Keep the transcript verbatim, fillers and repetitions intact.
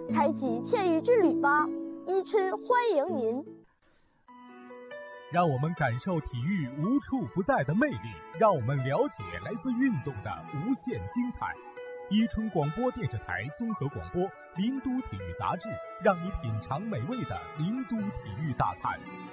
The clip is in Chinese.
开启倩玉之旅吧！伊春欢迎您。 让我们感受体育无处不在的魅力，让我们了解来自运动的无限精彩。伊春广播电视台综合广播，林都体育杂志，让你品尝美味的林都体育大餐。